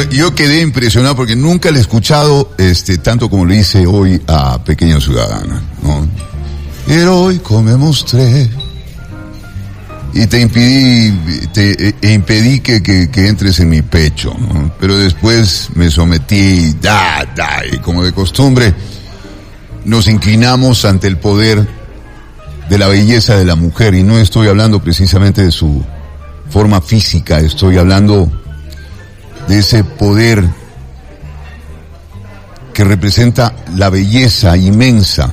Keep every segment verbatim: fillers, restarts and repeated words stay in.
yo quedé impresionado porque nunca le he escuchado este tanto como le hice hoy a Pequeña Ciudadana, ¿no? Pero hoy comemos tres y te impedí, te e impedí que, que, que entres en mi pecho, ¿no? Pero después me sometí, da, da, y como de costumbre nos inclinamos ante el poder de la belleza de la mujer, y no estoy hablando precisamente de su forma física, estoy hablando de ese poder que representa la belleza inmensa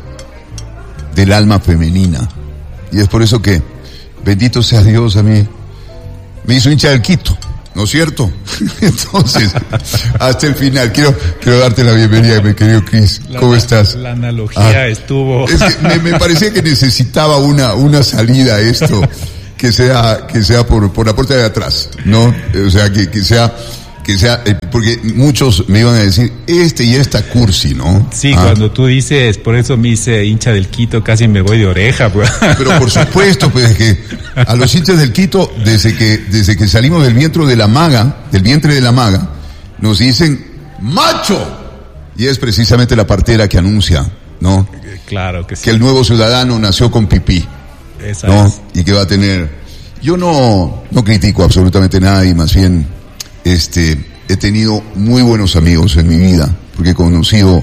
del alma femenina. Y es por eso que, bendito sea Dios, a mí me hizo hincha del Quito, ¿no es cierto? Entonces, hasta el final, quiero, quiero darte la bienvenida, mi querido Cris. ¿Cómo la, estás? La analogía ah, estuvo... Es que me, me parecía que necesitaba una, una salida a esto, que sea, que sea por, por la puerta de atrás, ¿no? O sea, que, que sea... que sea, eh, porque muchos me iban a decir, este y esta cursi, ¿no? Sí, ah. Cuando tú dices, por eso me hice hincha del Quito, casi me voy de oreja, pues. Pero por supuesto, pues, es que a los hinchas del Quito, desde que, desde que salimos del vientre de la maga, del vientre de la maga, nos dicen, ¡macho! Y es precisamente la partera que anuncia, ¿no? Claro que sí. Que el nuevo ciudadano nació con pipí, Esa ¿no? Es. Y que va a tener... Yo no, no critico absolutamente nada, y más bien... Este, he tenido muy buenos amigos en mi vida, porque he conocido,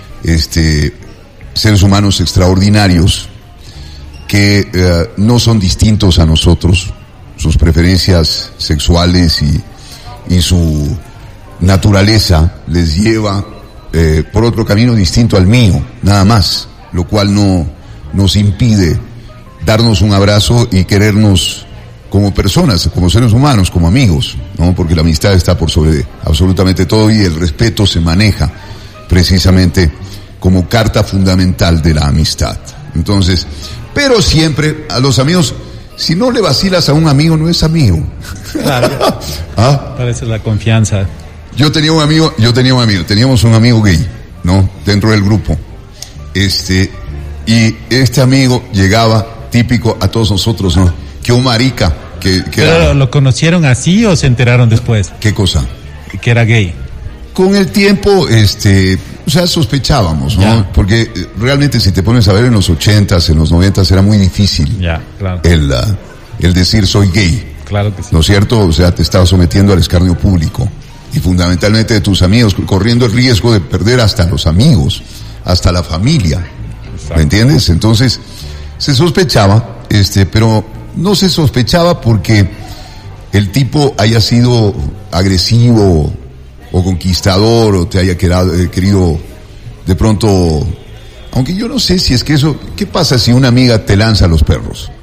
este, seres humanos extraordinarios que eh, no son distintos a nosotros, sus preferencias sexuales y, y su naturaleza les lleva eh, por otro camino distinto al mío, nada más, lo cual no nos impide darnos un abrazo y querernos como personas, como seres humanos, como amigos, ¿no? Porque la amistad está por sobre absolutamente todo, y el respeto se maneja precisamente como carta fundamental de la amistad. Entonces, pero siempre a los amigos, si no le vacilas a un amigo, no es amigo. Claro. ¿Ah? Parece la confianza. Yo tenía un amigo, yo tenía un amigo, teníamos un amigo gay, ¿no? Dentro del grupo. Este, y este amigo llegaba típico a todos nosotros, ¿no? Que un marica, que, que ¿Pero era... lo conocieron así o se enteraron después? ¿Qué cosa? Que era gay. Con el tiempo, este, o sea, sospechábamos, ¿no? Ya. Porque realmente si te pones a ver en los ochentas, en los noventas, era muy difícil. Ya, claro. El, uh, el decir soy gay. Claro que sí. ¿No es cierto? O sea, te estabas sometiendo al escarnio público. Y fundamentalmente de tus amigos, corriendo el riesgo de perder hasta los amigos, hasta la familia. Exacto. ¿Me entiendes? Entonces, se sospechaba, este, pero no se sospechaba porque el tipo haya sido agresivo o conquistador, o te haya quedado, eh, querido de pronto, aunque yo no sé si es que eso, ¿qué pasa si una amiga te lanza a los perros?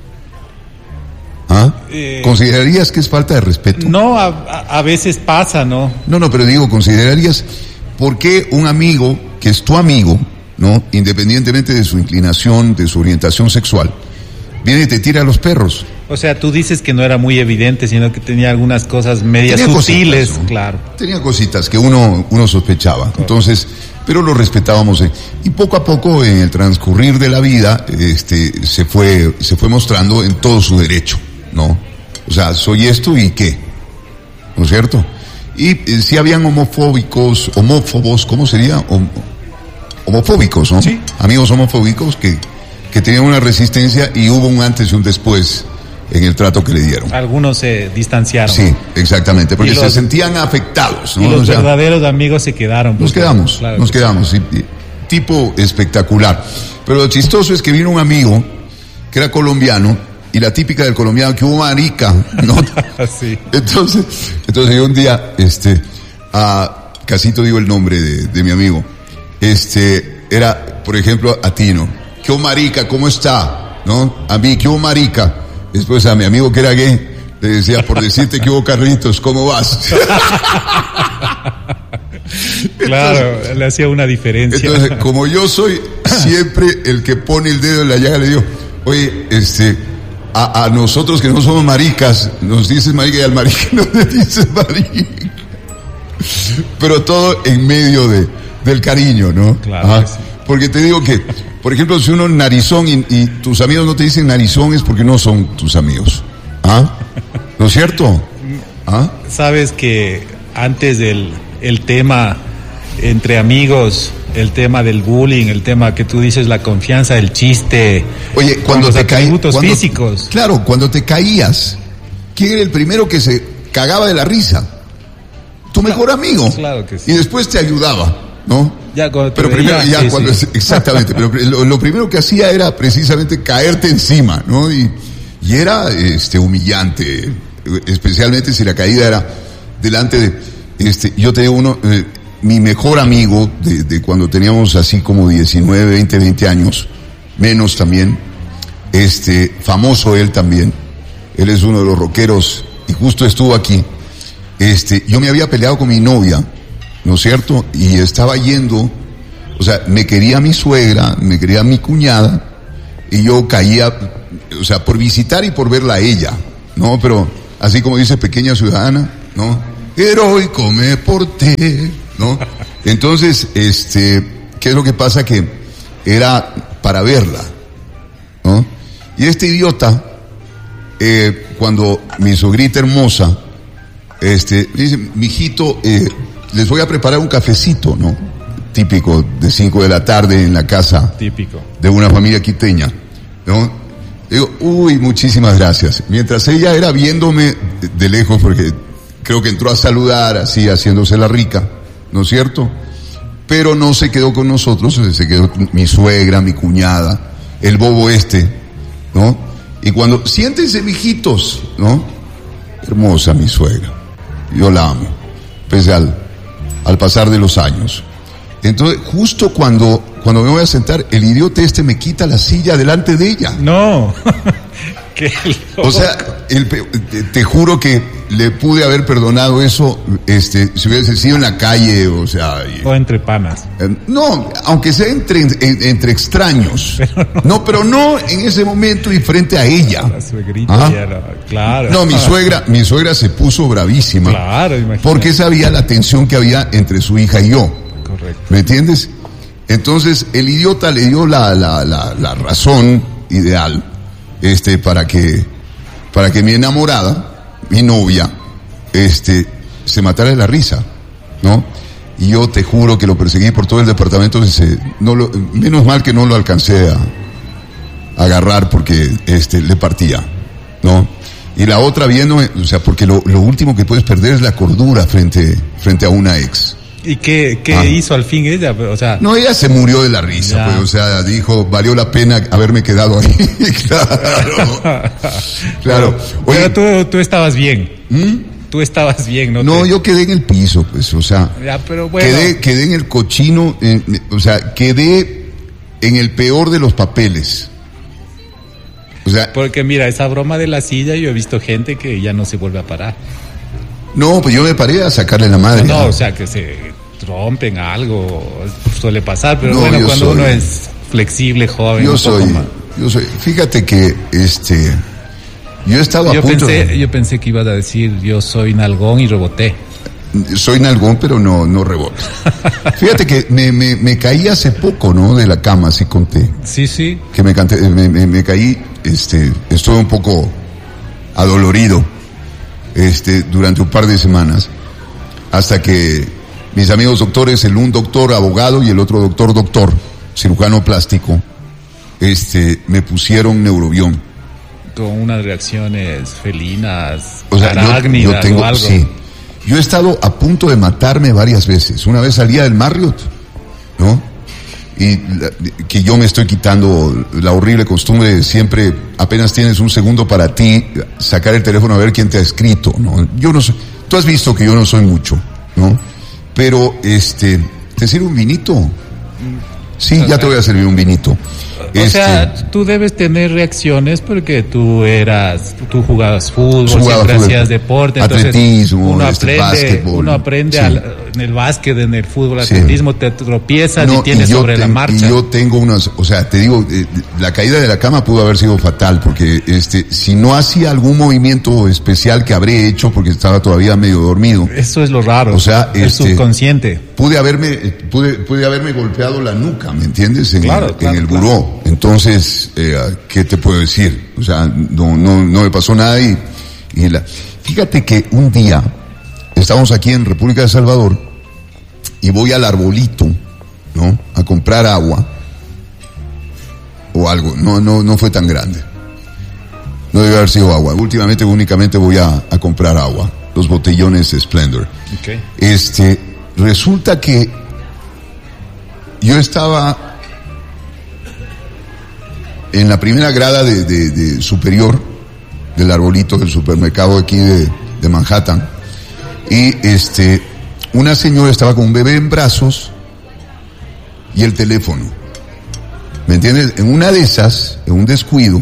¿Ah? Eh, ¿Considerarías que es falta de respeto? No, a, a veces pasa, ¿no? No, no, pero digo, ¿considerarías por qué un amigo que es tu amigo, ¿no? Independientemente de su inclinación, de su orientación sexual, viene y te tira a los perros? O sea, tú dices que no era muy evidente, sino que tenía algunas cosas medias tenía sutiles, cositas, ¿no? Claro. Tenía cositas que uno, uno sospechaba. Correcto. Entonces, pero lo respetábamos. Eh. Y poco a poco, en el transcurrir de la vida, este, se fue, se fue mostrando en todo su derecho, ¿no? O sea, soy esto y qué, ¿no es cierto? Y eh, si habían homofóbicos, homófobos, ¿cómo sería? Hom homofóbicos, ¿no? Sí. Amigos homofóbicos que, que tenían una resistencia, y hubo un antes y un después en el trato que le dieron. Algunos se distanciaron. Sí, exactamente, porque los, se sentían afectados, ¿no? Y los o sea, verdaderos amigos se quedaron. Nos quedamos, claro, nos quedamos, sí, tipo espectacular. Pero lo chistoso es que vino un amigo que era colombiano, y la típica del colombiano, que hubo marica, ¿no? Sí. Entonces, entonces yo un día, este, a Casito digo el nombre de, de mi amigo, este, era, por ejemplo, a Tino, ¿qué hubo marica? ¿Cómo está? ¿No? A mí, ¿qué hubo marica? Después a mi amigo que era gay, le decía, por decirte que hubo Carlitos, ¿cómo vas? Claro, entonces, le hacía una diferencia. Entonces, como yo soy siempre el que pone el dedo en la llaga, le digo, oye, este, a, a nosotros que no somos maricas, nos dices marica, y al marica no le dices marica. Pero todo en medio de, del cariño, ¿no? Claro. ¿Ah? Sí. Porque te digo que, por ejemplo, si uno es narizón y, y tus amigos no te dicen narizón, es porque no son tus amigos. ¿Ah? ¿No es cierto? ¿Ah? Sabes que antes del, el tema entre amigos, el tema del bullying, el tema que tú dices, la confianza, el chiste. Oye, cuando los te caías, atributos físicos. Claro, cuando te caías, ¿quién era el primero que se cagaba de la risa? Tu mejor claro, amigo. Claro que sí. Y después te ayudaba, ¿no? Ya cuando te pero veía, primero, ya sí, cuando, sí. exactamente, pero lo, lo primero que hacía era precisamente caerte encima, ¿no? Y, y era, este, humillante, especialmente si la caída era delante de, este, yo te digo uno, eh, mi mejor amigo de, de cuando teníamos así como diecinueve, veinte, veinte años, menos también, este, famoso él también, él es uno de los rockeros y justo estuvo aquí, este, yo me había peleado con mi novia, ¿no es cierto? Y estaba yendo, o sea, me quería mi suegra, me quería mi cuñada, y yo caía, o sea, por visitar y por verla a ella, ¿no? Pero, así como dice Pequeña Ciudadana, ¿no? Heroico me porté, ¿no? Entonces, este, ¿qué es lo que pasa? Que era para verla, ¿no? Y este idiota, eh, cuando mi sogrita hermosa, este, dice, mijito, eh, les voy a preparar un cafecito, ¿no? Típico de cinco de la tarde en la casa. Típico. De una familia quiteña, ¿no? Digo, uy, muchísimas gracias. Mientras ella era viéndome de lejos, porque creo que entró a saludar así, haciéndose la rica, ¿no es cierto? Pero no se quedó con nosotros, se quedó mi suegra, mi cuñada, el bobo este, ¿no? Y cuando, siéntense mijitos, ¿no? Hermosa mi suegra, yo la amo, pese al, al pasar de los años. Entonces, justo cuando, cuando me voy a sentar, el idiota este me quita la silla delante de ella. No. Qué loco. O sea, el, te, te juro que le pude haber perdonado eso, este, si hubiese sido en la calle, o sea. Y, o entre panas. Eh, no, aunque sea entre, en, entre extraños. Pero no. no, pero no en ese momento y frente a ella. La suegrita ya no, claro. No, mi suegra, mi suegra se puso bravísima. Claro, imagínate. Porque sabía la tensión que había entre su hija y yo. Correcto. ¿Me entiendes? Entonces, el idiota le dio la, la, la, la razón ideal, este, para que, para que mi enamorada, mi novia, este, se matara de la risa, ¿no? Y yo te juro que lo perseguí por todo el departamento, se, no lo, menos mal que no lo alcancé a, a agarrar porque, este, le partía, ¿no? Y la otra viéndome, o sea, porque lo, lo último que puedes perder es la cordura frente, frente a una ex. ¿Y qué, qué ah. hizo al fin ella? O sea, no, ella se murió de la risa, pues, o sea, dijo, valió la pena haberme quedado ahí. Claro. Claro. Oye, pero tú, tú estabas bien. ¿Mm? Tú estabas bien, ¿no? No, te... yo quedé en el piso, pues, o sea. Ya, pero bueno. Quedé, quedé en el cochino, eh, o sea, quedé en el peor de los papeles. O sea. Porque mira, esa broma de la silla, yo he visto gente que ya no se vuelve a parar. No, pues yo me paré a sacarle la madre. No, no, o sea, que se rompen algo, suele pasar, pero no, bueno, cuando soy, uno es flexible, joven. Yo soy, yo soy, fíjate que, este, yo estaba yo a punto pensé, de... Yo pensé que ibas a decir, yo soy nalgón y reboté. Soy nalgón, pero no, no reboto. Fíjate que me, me, me caí hace poco, ¿no? De la cama, así conté. Sí, sí. Que me, canté, me, me, me caí, este, estuve un poco adolorido. Este, durante un par de semanas, hasta que mis amigos doctores, el un doctor abogado y el otro doctor doctor, cirujano plástico, este, me pusieron neurobión. Con unas reacciones felinas, o sea, arácnidas, yo, yo tengo, o algo. Sí, yo he estado a punto de matarme varias veces. Una vez salía del Marriott, ¿no? Y la, que yo me estoy quitando la horrible costumbre de siempre, apenas tienes un segundo para ti, sacar el teléfono a ver quién te ha escrito, ¿no? Yo no soy, tú has visto que yo no soy mucho, ¿no? Pero, este, ¿te sirve un vinito? Sí, ya te voy a servir un vinito. O este, sea, tú debes tener reacciones porque tú eras, tú jugabas fútbol, jugaba siempre fútbol, hacías deporte, atletismo, uno este, aprende, básquetbol, uno aprende sí. al, en el básquet, en el fútbol, atletismo, sí. te tropiezas no, y tienes y sobre ten, la marcha. Y yo tengo unas, o sea, te digo, eh, la caída de la cama pudo haber sido fatal porque, este, si no hacía algún movimiento especial que habré hecho porque estaba todavía medio dormido. Eso es lo raro. O sea, el este, subconsciente. Pude haberme, pude, pude haberme golpeado la nuca, ¿me entiendes? En, claro, el, claro, en el claro. buró. Entonces, eh, ¿qué te puedo decir? O sea, no, no, no me pasó nada y, y la, fíjate que un día, estábamos aquí en República de Salvador, y voy al arbolito, ¿no? A comprar agua o algo. No, no, no fue tan grande. No debe haber sido agua. Últimamente únicamente voy a, a comprar agua. Los botellones de Splendor. Okay. Este, resulta que yo estaba en la primera grada de, de, de superior del arbolito del supermercado aquí de, de Manhattan, y este, una señora estaba con un bebé en brazos y el teléfono. ¿Me entiendes? En una de esas, en un descuido,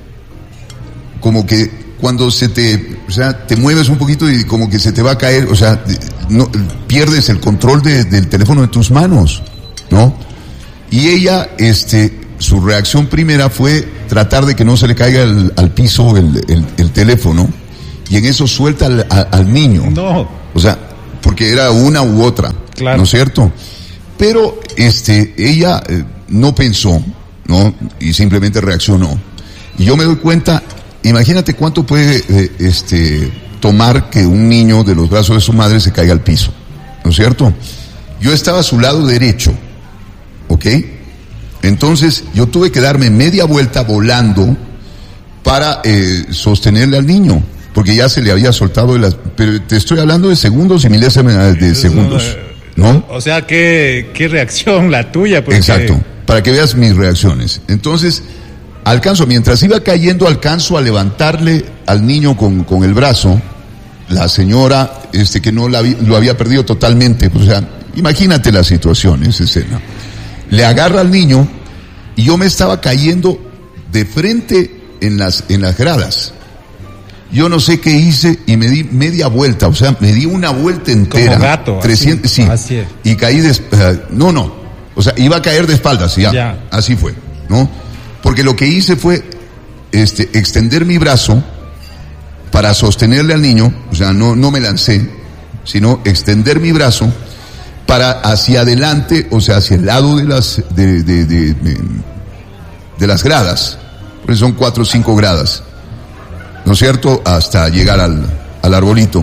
como que cuando se te, o sea, te mueves un poquito y como que se te va a caer, o sea, no, pierdes el control de, del teléfono de tus manos, ¿no? Y ella, este, su reacción primera fue tratar de que no se le caiga el, al piso el, el, el teléfono, y en eso suelta al, a, al niño. No. O sea, porque era una u otra, claro. ¿No es cierto? Pero, este, ella eh, no pensó, ¿no? Y simplemente reaccionó. Y yo me doy cuenta, imagínate cuánto puede, eh, este, tomar que un niño de los brazos de su madre se caiga al piso, ¿no es cierto? Yo estaba a su lado derecho, ¿ok? Entonces yo tuve que darme media vuelta volando para eh, sostenerle al niño, porque ya se le había soltado de las, pero te estoy hablando de segundos y milésimas de segundos, ¿no? O sea, qué, qué reacción la tuya. Porque... Exacto, para que veas mis reacciones. Entonces, alcanzo, mientras iba cayendo, alcanzo a levantarle al niño con, con el brazo. La señora, este, que no la, lo había perdido totalmente, o sea, imagínate la situación, esa escena. Le agarra al niño y yo me estaba cayendo de frente en las, en las gradas. Yo no sé qué hice y me di media vuelta, o sea, me di una vuelta entera. Como gato. trescientos, así, sí. Así es. Y caí de, uh, no, no. O sea, iba a caer de espaldas, ya. ya. Así fue, ¿no? Porque lo que hice fue, este, extender mi brazo para sostenerle al niño, o sea, no, no me lancé, sino extender mi brazo para hacia adelante, o sea, hacia el lado de las, de, de, de, de, de las gradas, porque son cuatro o cinco gradas, ¿no es cierto? Hasta llegar al, al arbolito.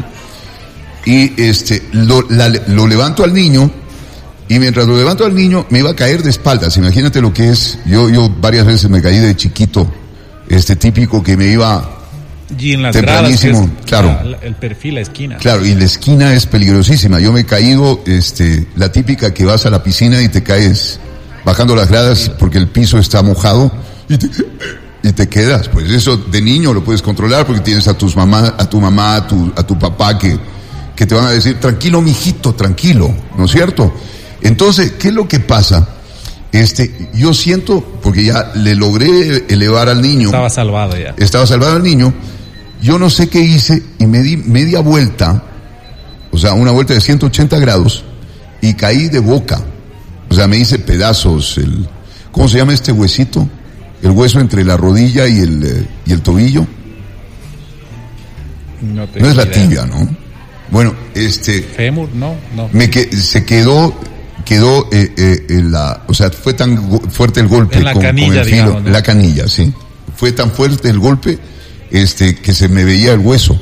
Y este, lo, la, lo levanto al niño, y mientras lo levanto al niño, me iba a caer de espaldas. Imagínate lo que es, yo, yo varias veces me caí de chiquito, este típico que me iba y en las tempranísimo, gradas, es, claro. La, el perfil, la esquina. Claro, y la esquina es peligrosísima. Yo me he caído, este, la típica que vas a la piscina y te caes bajando las gradas porque el piso está mojado y te, y te quedas. Pues eso de niño lo puedes controlar porque tienes a tus mamá, a tu mamá, a tu, a tu papá que, que te van a decir, tranquilo mijito, tranquilo, ¿no es cierto? Entonces, ¿qué es lo que pasa? Este, yo siento, porque ya le logré elevar al niño. Estaba salvado ya. Estaba salvado al niño. Yo no sé qué hice y me di media vuelta, o sea, una vuelta de ciento ochenta grados, y caí de boca. O sea, me hice pedazos. El, ¿cómo se llama este huesito? El hueso entre la rodilla y el, eh, y el tobillo. No, no es la tibia, ¿no? Bueno, este... Fémur, no, no. Me que, se quedó, quedó, eh, eh, en la, o sea, fue tan go- fuerte el golpe en la con, canilla, con el filo, digamos, ¿no? la canilla, sí. Fue tan fuerte el golpe, este, que se me veía el hueso.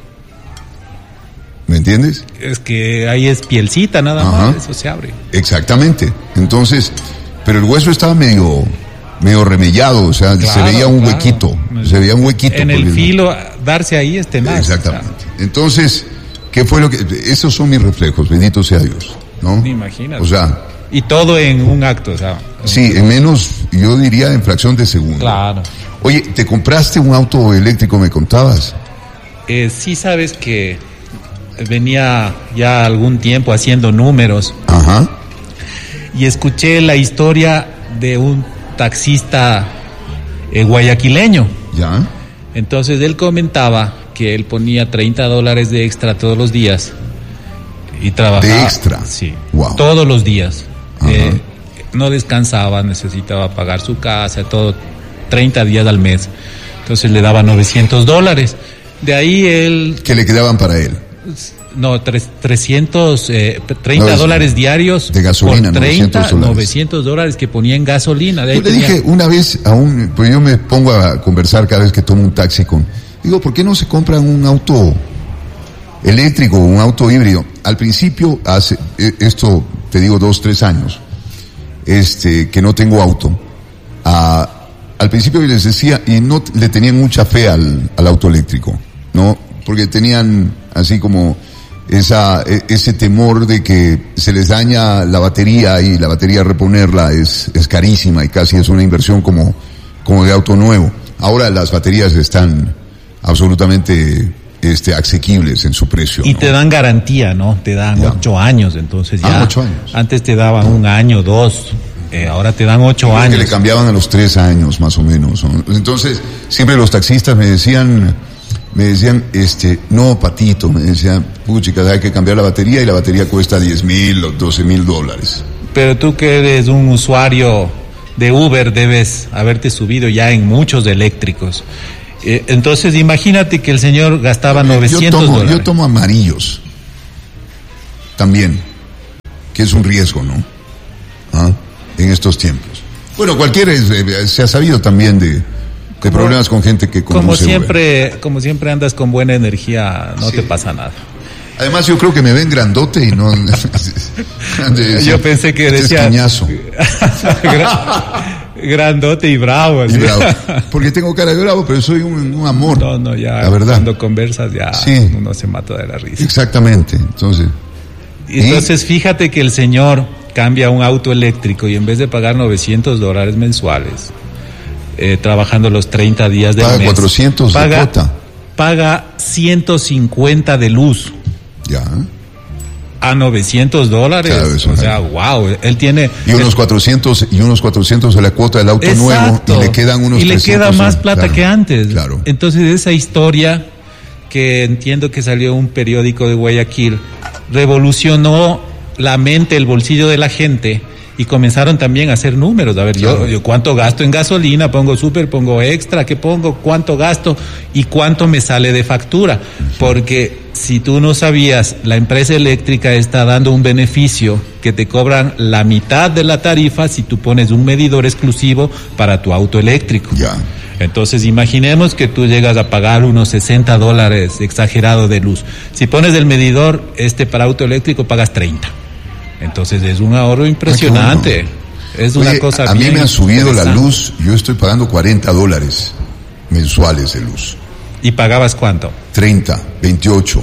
¿Me entiendes? Es que ahí es pielcita nada Ajá. más, eso se abre. Exactamente. Entonces, pero el hueso estaba medio, medio remellado, o sea, Claro, se veía un claro. huequito, se veía un huequito. En el porque- filo, darse ahí es tenaz. Exactamente. O sea, Entonces, ¿qué fue lo que, esos son mis reflejos, bendito sea Dios, ¿no? Ni imaginas. O sea, y todo en un acto, o sea. sí, en menos, yo diría en fracción de segundo. Claro. Oye, ¿te compraste un auto eléctrico, me contabas? Eh, sí sabes que venía ya algún tiempo haciendo números Ajá. y escuché la historia de un taxista eh, guayaquileño. ¿Ya? Entonces él comentaba que él ponía treinta dólares de extra todos los días y trabajaba. ¿De extra? Sí. Wow. Todos los días. Ajá. Eh, no descansaba, necesitaba pagar su casa, todo, treinta días al mes. Entonces le daba novecientos dólares. De ahí él, ¿Qué le quedaban para él? no, tres, trescientos, eh, treinta No, dólares diarios. de gasolina, por treinta, novecientos dólares. novecientos dólares que ponía en gasolina. De ahí Yo le tenía- dije una vez a un, pues yo me pongo a conversar cada vez que tomo un taxi con, digo, ¿por qué no se compran un auto eléctrico, un auto híbrido. Al principio, hace, esto te digo dos, tres años, este, que no tengo auto. Ah, al principio les decía, y no le tenían mucha fe al, al auto eléctrico, ¿no? Porque tenían así como esa, ese temor de que se les daña la batería y la batería reponerla es, es carísima y casi es una inversión como, como de auto nuevo. Ahora las baterías están absolutamente este asequibles en su precio. Y ¿no? te dan garantía, ¿no? Te dan ya. ocho años, entonces ya. Ah, ocho años. Antes te daban un año, dos, eh, ahora te dan ocho Creo años. Que le cambiaban a los tres años, más o menos, ¿no? Entonces, siempre los taxistas me decían, me decían, este, no, Patito, me decían, puchica, hay que cambiar la batería y la batería cuesta diez mil o doce mil dólares. Pero tú que eres un usuario de Uber debes haberte subido ya en muchos eléctricos. Eh, entonces imagínate que el señor gastaba novecientos yo tomo, dólares. Yo tomo amarillos también, que es un riesgo, ¿no? ¿Ah? En estos tiempos. Bueno, cualquiera es, eh, se ha sabido también de, de como, problemas con gente que conduce como siempre, Uber. Como siempre andas con buena energía, no sí. te pasa nada. Además yo creo que me ven grandote y no... de, yo pensé que este decía... Esquiñazo. Grandote y bravo, y bravo. Porque tengo cara de bravo, pero soy un, un amor. No, no, ya la verdad. Cuando conversas ya sí. uno se mata de la risa. Exactamente, entonces... Entonces, ¿y? Fíjate que el señor cambia un auto eléctrico y en vez de pagar novecientos dólares mensuales, eh, trabajando los treinta días del paga mes... cuatrocientos paga, de cuota. Paga ciento cincuenta de luz. Ya. A novecientos dólares. Claro, o sea, wow. Él tiene. Y unos cuatrocientos, y unos cuatrocientos de la cuota del auto exacto. nuevo. Y le quedan unos Y le queda más plata claro, que antes. Claro. Entonces, esa historia, que entiendo que salió un periódico de Guayaquil, revolucionó la mente, el bolsillo de la gente. Y comenzaron también a hacer números. A ver, claro. yo, yo cuánto gasto en gasolina, pongo súper, pongo extra, ¿qué pongo? ¿Cuánto gasto? ¿Y cuánto me sale de factura? Porque si tú no sabías, la empresa eléctrica está dando un beneficio que te cobran la mitad de la tarifa si tú pones un medidor exclusivo para tu auto eléctrico. Ya. Entonces, imaginemos que tú llegas a pagar unos sesenta dólares exagerado de luz. Si pones el medidor este para auto eléctrico, pagas treinta. Entonces es un ahorro impresionante. Bueno. Es una Oye, cosa a bien mí me ha subido la luz, yo estoy pagando cuarenta dólares mensuales de luz. ¿Y pagabas cuánto? treinta, veintiocho.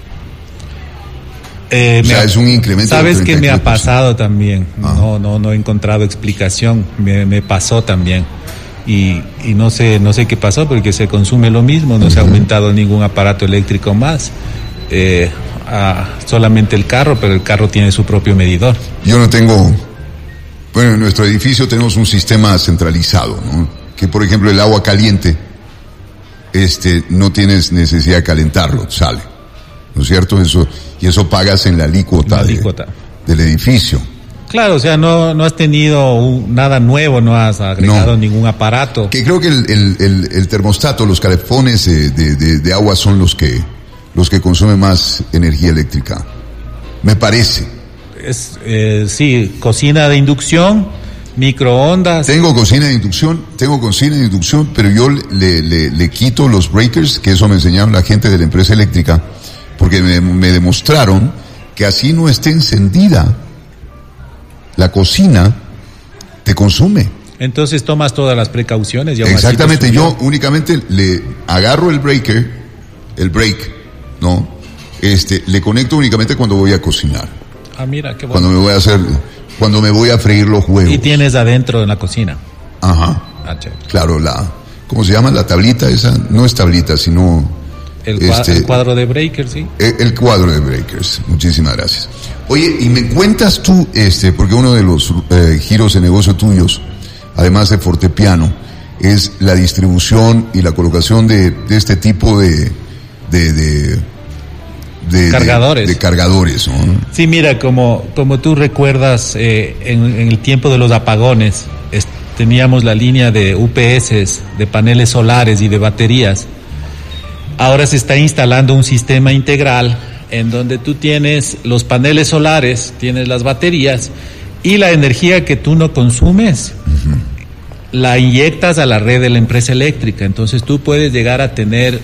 Eh, o sea, ha, es un incremento. ¿Sabes qué me ha pasado también? Ah. No, no, no he encontrado explicación. Me, me pasó también. Y, y no sé, no sé qué pasó porque se consume lo mismo, no uh-huh. se ha aumentado ningún aparato eléctrico más. Eh, a solamente el carro, pero el carro tiene su propio medidor. Yo no tengo, bueno, en nuestro edificio tenemos un sistema centralizado, ¿no? Que por ejemplo el agua caliente, este, no tienes necesidad de calentarlo, sale, ¿no es cierto? Eso, y eso pagas en la alícuota, la alícuota. De, del edificio. Claro, o sea, no, no has tenido un, nada nuevo, no has agregado no. ningún aparato. Que creo que el, el, el, el termostato, los calefones de, de, de, de agua son los que los que consumen más energía eléctrica, me parece. Es, eh, sí, cocina de inducción, microondas. Tengo cocina de inducción, tengo cocina de inducción, pero yo le, le, le quito los breakers, que eso me enseñaron la gente de la empresa eléctrica, porque me, me demostraron que así no esté encendida la cocina, te consume. Entonces tomas todas las precauciones. Y exactamente, yo únicamente le agarro el breaker, el break, ¿no? Este, le conecto únicamente cuando voy a cocinar. Ah, mira, qué bueno. Cuando me voy a hacer, cuando me voy a freír los huevos. Y tienes adentro en la cocina. Ajá. Ah, che. Claro, la, ¿cómo se llama? La tablita esa, no es tablita, sino... El, cua- este, el cuadro de breakers, sí. El, el cuadro de breakers, muchísimas gracias. Oye, y me cuentas tú, este, porque uno de los eh, giros de negocio tuyos, además de fortepiano, es la distribución y la colocación de, de este tipo de... de, de De, cargadores. De, de cargadores, ¿no? Sí, mira, como, como tú recuerdas, eh, en, en el tiempo de los apagones, es, teníamos la línea de U P S, de paneles solares y de baterías. Ahora se está instalando un sistema integral en donde tú tienes los paneles solares, tienes las baterías y la energía que tú no consumes, uh-huh. la inyectas a la red de la empresa eléctrica. Entonces tú puedes llegar a tener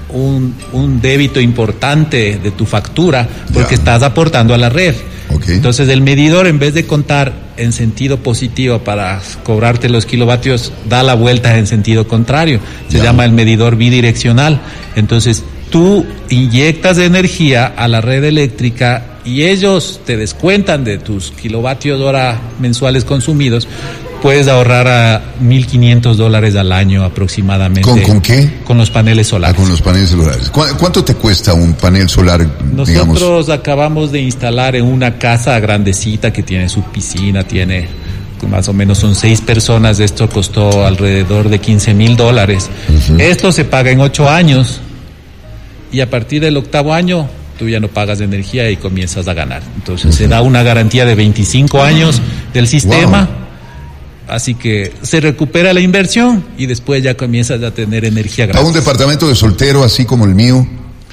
un, un débito importante de tu factura porque ya. estás aportando a la red. Okay. Entonces el medidor, en vez de contar en sentido positivo para cobrarte los kilovatios, da la vuelta en sentido contrario. Se ya. llama el medidor bidireccional. Entonces tú inyectas energía a la red eléctrica y ellos te descuentan de tus kilovatios hora mensuales consumidos. Puedes ahorrar a mil quinientos dólares al año aproximadamente. ¿Con, ¿Con qué? Con los paneles solares. Ah, con los paneles solares. ¿Cu- ¿Cuánto te cuesta un panel solar, Nosotros digamos? acabamos de instalar en una casa grandecita que tiene su piscina, tiene más o menos son seis personas. Esto costó alrededor de quince mil dólares. Uh-huh. Esto se paga en ocho años y a partir del octavo año tú ya no pagas de energía y comienzas a ganar. Entonces uh-huh. se da una garantía de veinticinco años del sistema. Wow. Así que se recupera la inversión y después ya comienzas a tener energía gratis. ¿Para un departamento de soltero así como el mío?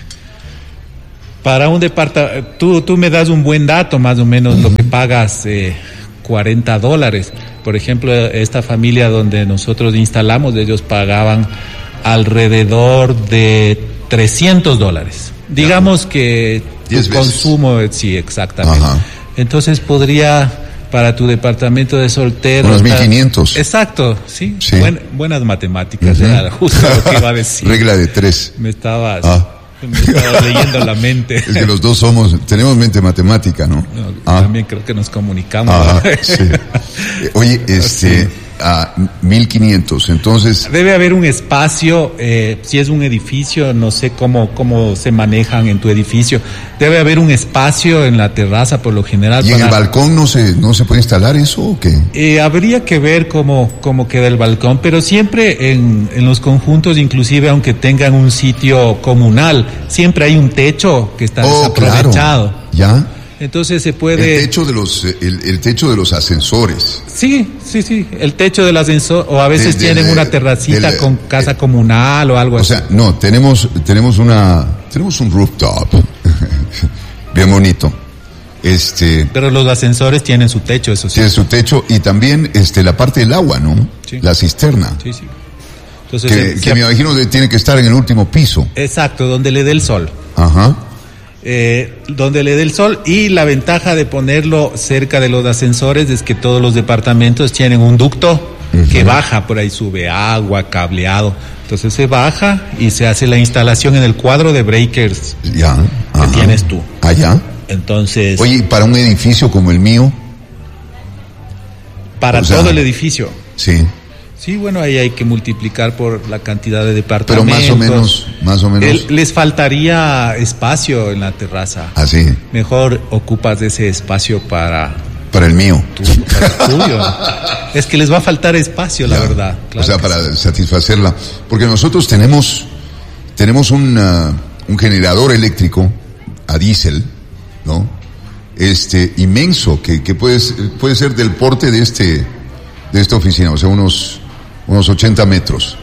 Para un departamento, tú, tú me das un buen dato, más o menos uh-huh. lo que pagas, eh, cuarenta dólares. Por ejemplo, esta familia donde nosotros instalamos, ellos pagaban alrededor de trescientos dólares. Digamos que tu consumo, sí, exactamente. Ajá. Entonces podría... para tu departamento de soltero. Unos mil quinientos. Exacto, sí. sí. Buen, buenas matemáticas, uh-huh. era justo lo que iba a decir. Regla de tres. Me estabas, ah. me estabas leyendo la mente. Es que los dos somos, tenemos mente matemática, ¿no? no ah. También creo que nos comunicamos. Ah, sí. Oye, este, sí. a mil quinientos, entonces. Debe haber un espacio, eh, si es un edificio, no sé cómo, cómo se manejan en tu edificio. Debe haber un espacio en la terraza por lo general. ¿Y para... en el balcón no se no se puede instalar eso o qué? Eh, habría que ver cómo, cómo queda el balcón, pero siempre en, en los conjuntos, inclusive aunque tengan un sitio comunal, siempre hay un techo que está oh, desaprovechado. Claro. ¿Ya? Entonces se puede... El techo de los, el, el techo de los ascensores. Sí, sí, sí, el techo del ascensor, o a veces de, de, tienen de, una terracita de, con casa eh, comunal o algo o así. O sea, no, tenemos, tenemos una, tenemos un rooftop, bien bonito. Este. Pero los ascensores tienen su techo, eso sí. Tiene su techo y también, este, la parte del agua, ¿no? Sí. La cisterna. Sí, sí. Entonces, que, se, que se, me imagino que tiene que estar en el último piso. Exacto, donde le dé el sol. Ajá. Eh, donde le dé el sol, y la ventaja de ponerlo cerca de los ascensores es que todos los departamentos tienen un ducto uh-huh. que baja, por ahí sube agua, cableado, entonces se baja y se hace la instalación en el cuadro de breakers ya, que ajá. tienes tú. Allá. Entonces. Oye, para un edificio como el mío. Para o sea, todo el edificio. Sí. Sí, bueno, ahí hay que multiplicar por la cantidad de departamentos. Pero más o menos, más o menos. El, les faltaría espacio en la terraza. Ah, sí. Mejor ocupas ese espacio para... Para el mío. Tu, para el tuyo. Es que les va a faltar espacio, la ya, verdad. Claro, o sea, para sí. satisfacerla. Porque nosotros tenemos, tenemos un, uh, un generador eléctrico a diésel, ¿no? Este, inmenso, que, que puede, puede ser del porte de este, de esta oficina, o sea, unos... unos ochenta metros.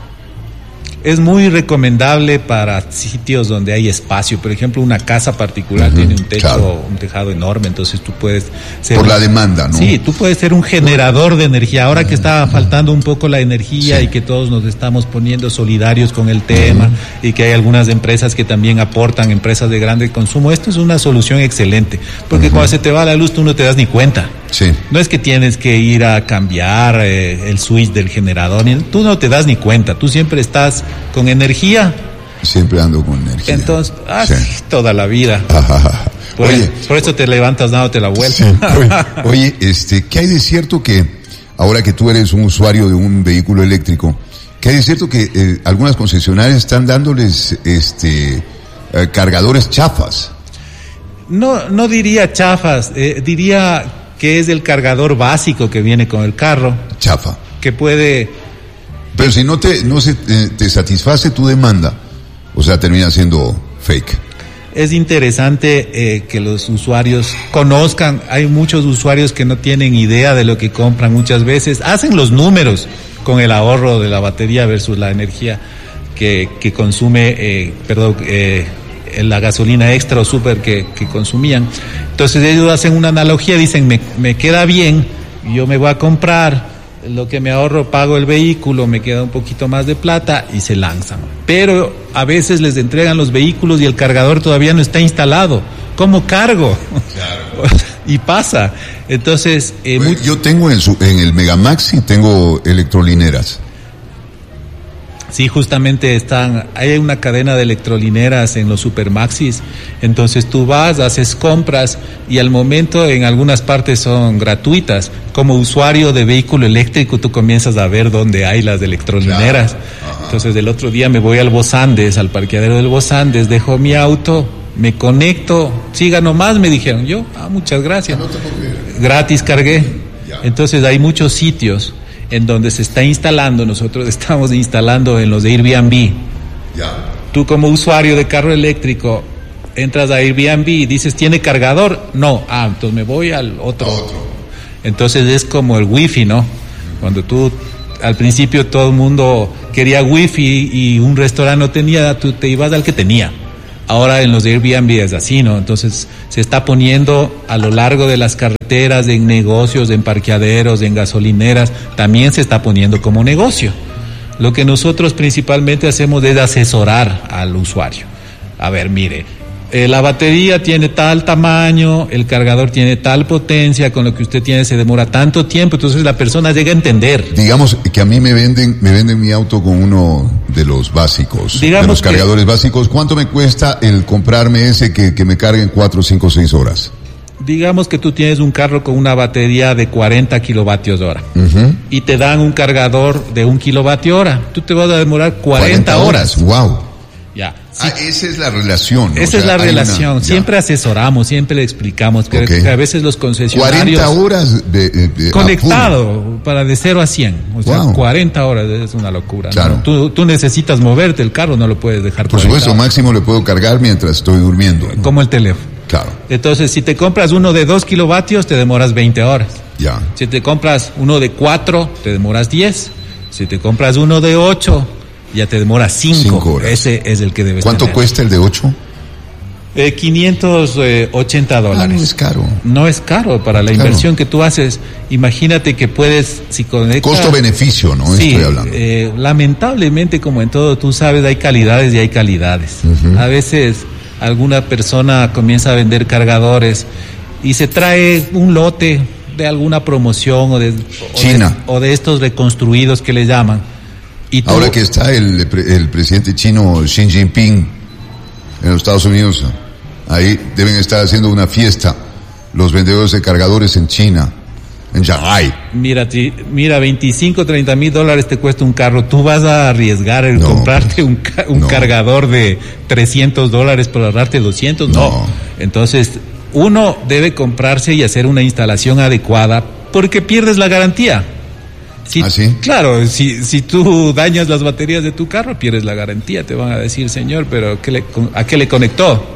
Es muy recomendable para sitios donde hay espacio. Por ejemplo, una casa particular uh-huh, tiene un techo, claro. un tejado enorme, entonces tú puedes ser... Por un, la demanda, ¿no? Sí, tú puedes ser un generador de energía. Ahora que está faltando un poco la energía sí. y que todos nos estamos poniendo solidarios con el tema uh-huh. y que hay algunas empresas que también aportan, empresas de grande consumo, esto es una solución excelente. Porque uh-huh. cuando se te va la luz tú no te das ni cuenta. Sí. No es que tienes que ir a cambiar eh, el switch del generador, tú no te das ni cuenta, tú siempre estás con energía. Siempre ando con energía. Entonces, ah, sí. toda la vida. Por, oye, por eso te levantas dándote la vuelta. Sí, oye, oye, este, ¿qué hay de cierto que, ahora que tú eres un usuario de un vehículo eléctrico, ¿qué hay de cierto que eh, algunas concesionarias están dándoles este eh, cargadores chafas? No, no diría chafas, eh, diría que es el cargador básico que viene con el carro. Chafa. Que puede... Pero si no te, no se, te, te satisface tu demanda, o sea, termina siendo fake. Es interesante eh, que los usuarios conozcan, hay muchos usuarios que no tienen idea de lo que compran muchas veces, hacen los números con el ahorro de la batería versus la energía que, que consume, eh, perdón, eh, la gasolina extra o super que, que consumían. Entonces ellos hacen una analogía, dicen, me, me queda bien, yo me voy a comprar lo que me ahorro pago el vehículo, me queda un poquito más de plata y se lanzan. Pero a veces les entregan los vehículos y el cargador todavía no está instalado. ¿Cómo cargo? Claro. Y pasa. Entonces, eh, bueno, muy... yo tengo en, su, en el Megamaxi tengo electrolineras. Sí, justamente están, hay una cadena de electrolineras en los Supermaxis, entonces tú vas, haces compras y al momento en algunas partes son gratuitas. Como usuario de vehículo eléctrico tú comienzas a ver dónde hay las electrolineras. Claro. Entonces el otro día me voy al Bosandes, al parqueadero del Bosandes, dejo mi auto, me conecto, siga nomás, me dijeron. Yo, ah, muchas gracias. Gratis cargué. Entonces hay muchos sitios en donde se está instalando, nosotros estamos instalando en los de Airbnb. Ya. Tú como usuario de carro eléctrico entras a Airbnb y dices, ¿tiene cargador? No. Ah, entonces me voy al otro. otro. Entonces es como el wifi, ¿no? Cuando tú, al principio todo el mundo quería wifi y un restaurante no tenía, tú te ibas al que tenía. Ahora en los de Airbnb es así, ¿no? Entonces se está poniendo a lo largo de las carreteras, en negocios, en parqueaderos, en gasolineras, también se está poniendo como negocio. Lo que nosotros principalmente hacemos es asesorar al usuario. A ver, mire, eh, la batería tiene tal tamaño, el cargador tiene tal potencia, con lo que usted tiene se demora tanto tiempo, entonces la persona llega a entender. Digamos que a mí me venden, me venden mi auto con uno de los básicos, Digamos de los cargadores que, básicos. ¿Cuánto me cuesta el comprarme ese que, que me cargue en cuatro, cinco, seis horas? Digamos que tú tienes un carro con una batería de cuarenta kilovatios hora uh-huh. y te dan un cargador de un kilovatio hora. Tú te vas a demorar cuarenta horas. Wow. Ya. Sí. Ah, esa es la relación. ¿no? Esa o sea, es la relación. Una, siempre asesoramos, siempre le explicamos que, okay. que a veces los concesionarios. cuarenta horas de, de, de conectado para de cero a cien. O sea, wow. cuarenta horas es una locura. Claro. ¿no? Tú, tú necesitas moverte, el carro no lo puedes dejar. Por supuesto, máximo le puedo cargar mientras estoy durmiendo. ¿no? Como el teléfono. Claro. Entonces, si te compras uno de dos kilovatios, te demoras veinte horas. Ya. Si te compras uno de cuatro, te demoras diez. Si te compras uno de ocho, ya te demora cinco horas. Ese es el que debes ¿Cuánto tener. cuesta el de ocho? Eh, quinientos ochenta dólares. Ah, no es caro. No es caro para la claro. inversión que tú haces. Imagínate que puedes, si conectas... Costo-beneficio, ¿no? Sí, estoy hablando. Eh, lamentablemente, como en todo, tú sabes, hay calidades y hay calidades. Uh-huh. A veces alguna persona comienza a vender cargadores y se trae un lote de alguna promoción o de... China. O de, o de estos reconstruidos que le llaman. Y tú, ahora que está el, el presidente chino Xi Jinping en los Estados Unidos, ahí deben estar haciendo una fiesta los vendedores de cargadores en China, en Shanghái. Mira, mira, veinticinco, treinta mil dólares te cuesta un carro. Tú vas a arriesgar el no, comprarte un, un no. cargador de trescientos dólares por ahorrarte doscientos. No. no. Entonces, uno debe comprarse y hacer una instalación adecuada porque pierdes la garantía. Si, ¿Ah, sí? Claro, si, si tú dañas las baterías de tu carro, pierdes la garantía. Te van a decir, señor, pero ¿qué le, ¿a qué le conectó?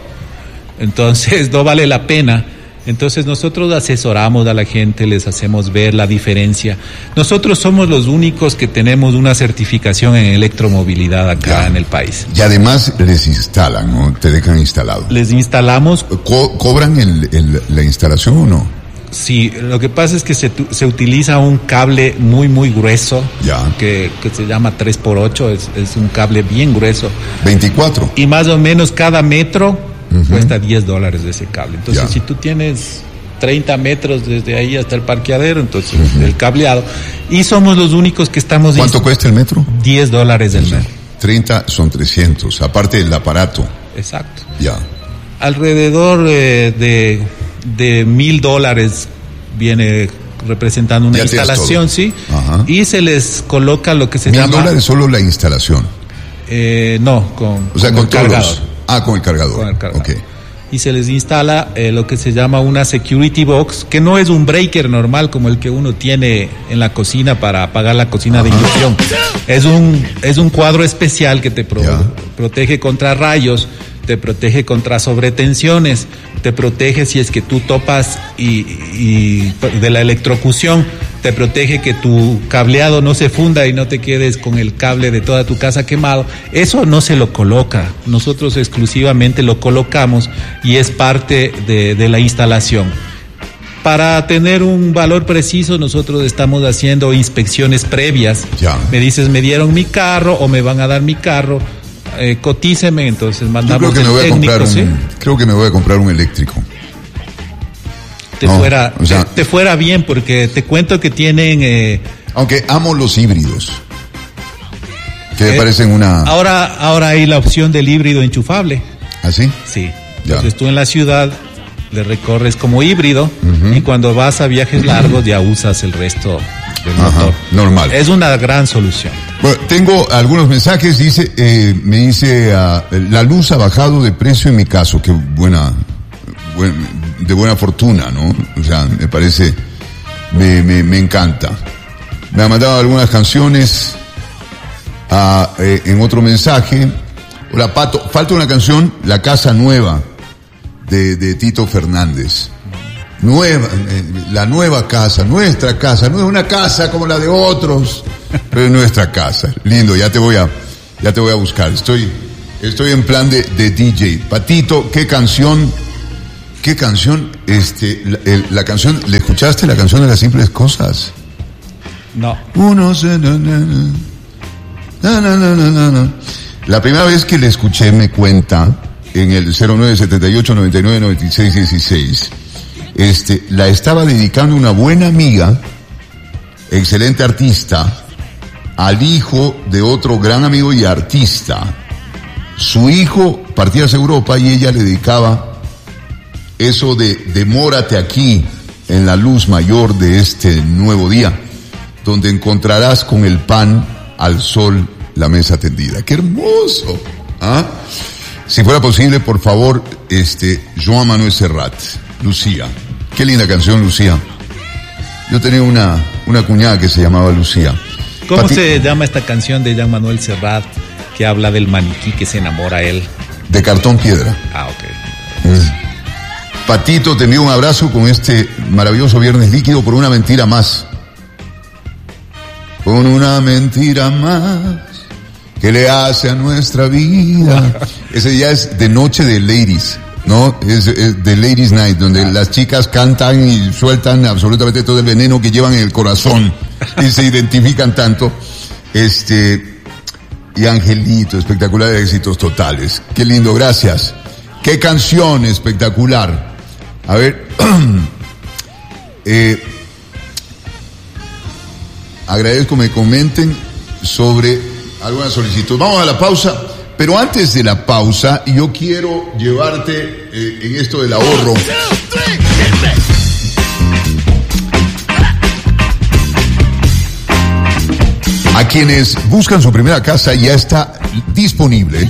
Entonces, no vale la pena. Entonces, nosotros asesoramos a la gente, les hacemos ver la diferencia. Nosotros somos los únicos que tenemos una certificación en electromovilidad acá ya. en el país. Y además les instalan, ¿no? Te dejan instalado. Les instalamos. Co- ¿Cobran el, el, la instalación o no? Sí, lo que pasa es que se, se utiliza un cable muy, muy grueso, ya. que, que se llama tres por ocho, es, es un cable bien grueso. veinticuatro. Y más o menos cada metro uh-huh. cuesta diez dólares de ese cable. Entonces, ya. si tú tienes treinta metros desde ahí hasta el parqueadero, entonces uh-huh. el cableado. Y somos los únicos que estamos... ¿Cuánto inst- cuesta el metro? diez dólares el metro. treinta son trescientos, aparte del aparato. Exacto. Ya. Alrededor eh, de... de mil dólares viene representando una ya instalación, sí, Ajá. y se les coloca lo que se mil llama... ¿Mil dólares solo la instalación? Eh, no, con, o sea, con, con el cargador. Los... Ah, con el cargador. Con el cargador. Okay. Y se les instala eh, lo que se llama una security box, que no es un breaker normal como el que uno tiene en la cocina para apagar la cocina Ajá. de inducción. Es un, es un cuadro especial que te pro- protege contra rayos, te protege contra sobretensiones, te protege si es que tú topas y, y de la electrocución, te protege que tu cableado no se funda y no te quedes con el cable de toda tu casa quemado. Eso no se lo coloca, nosotros exclusivamente lo colocamos y es parte de, de la instalación. Para tener un valor preciso, nosotros estamos haciendo inspecciones previas. Ya. Me dices, me dieron mi carro o me van a dar mi carro, eh, cotíceme, entonces mandamos Yo creo que me voy a técnico, comprar un, ¿sí? creo que me voy a comprar un eléctrico. Te, No, fuera, o sea, te, te fuera bien, porque te cuento que tienen... Eh, Aunque amo los híbridos, que me eh, parecen una... ahora, ahora hay la opción del híbrido enchufable. ¿Así? Sí. Ya. Entonces tú en la ciudad le recorres como híbrido, Ujú. y cuando vas a viajes largos ya usas el resto del Ajá, motor. normal. Es una gran solución. Bueno, tengo algunos mensajes, dice, eh, me dice, ah, la luz ha bajado de precio en mi caso, qué buena, buen- de buena fortuna, ¿no? O sea, me parece, me, me, me encanta. Me ha mandado algunas canciones, ah, eh, en otro mensaje. Hola, Pato, falta una canción, La Casa Nueva, de, de Tito Fernández. Nueva, eh, la nueva casa, nuestra casa, no es una casa como la de otros, pero es nuestra casa. Lindo, ya te voy a, ya te voy a buscar. Estoy, estoy en plan de, de D J. Patito, ¿qué canción, qué canción, este, la, el- la canción, ¿le escuchaste la canción de Las Simples Cosas? No. Uno se, na, na, na, na, na, na, na, na. La primera vez que le escuché me cuenta en el cero nueve siete ocho nueve nueve nueve seis uno seis. Este, la estaba dedicando una buena amiga, excelente artista, al hijo de otro gran amigo y artista. Su hijo partía hacia Europa y ella le dedicaba eso de demórate aquí en la luz mayor de este nuevo día, donde encontrarás con el pan al sol la mesa tendida. ¡Qué hermoso! ¿Ah? Si fuera posible, por favor, este, Joan Manuel Serrat, Lucía. Qué linda canción, Lucía. Yo tenía una, una cuñada que se llamaba Lucía. ¿Cómo Pati- se llama esta canción de Jean Manuel Serrat que habla del maniquí que se enamora a él? De Cartón Piedra. Ah, ok. Mm. Patito, te envío un abrazo con este maravilloso viernes líquido por una mentira más. Con una mentira más que le hace a nuestra vida. Ese ya es de noche de ladies, ¿no? Es, es de Ladies Night, donde las chicas cantan y sueltan absolutamente todo el veneno que llevan en el corazón y se identifican tanto. Este, y Angelito, espectacular, éxitos totales. Qué lindo, gracias. Qué canción espectacular. A ver, eh, agradezco me comenten sobre alguna solicitud. Vamos a la pausa, pero antes de la pausa, yo quiero llevarte eh, en esto del ahorro. A quienes buscan su primera casa ya está disponible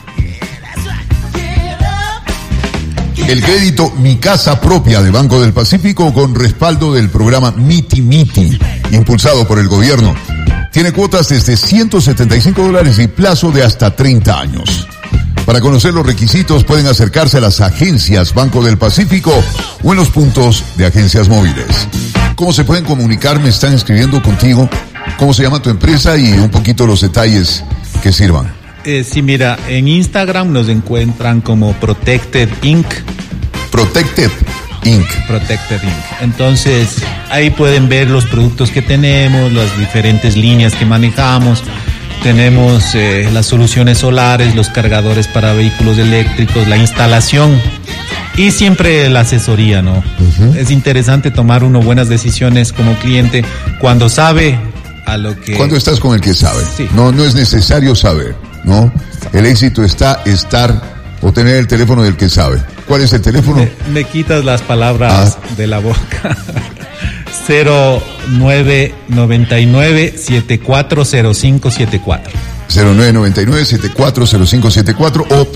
el crédito Mi Casa Propia de Banco del Pacífico con respaldo del programa Miti Miti, impulsado por el gobierno. Tiene cuotas desde ciento setenta y cinco dólares y plazo de hasta treinta años. Para conocer los requisitos pueden acercarse a las agencias Banco del Pacífico o en los puntos de agencias móviles. ¿Cómo se pueden comunicar? Me están escribiendo contigo. ¿Cómo se llama tu empresa? Y un poquito los detalles que sirvan. Eh, sí, mira, en Instagram nos encuentran como Protected Incorporated. Protected Incorporated. Protected Incorporated. Entonces, ahí pueden ver los productos que tenemos, las diferentes líneas que manejamos. Tenemos eh, las soluciones solares, los cargadores para vehículos eléctricos, la instalación y siempre la asesoría, ¿no? Uh-huh. Es interesante tomar uno buenas decisiones como cliente cuando sabe a lo que... Cuando estás con el que sabe. Sí. No, no es necesario saber, ¿no? El éxito está estar o tener el teléfono del que sabe. ¿Cuál es el teléfono? Me, me quitas las palabras ah. de la boca. cero nueve nueve nueve siete cuatro cero cinco siete cuatro. cero nueve nueve nueve siete cuatro cero cinco siete cuatro o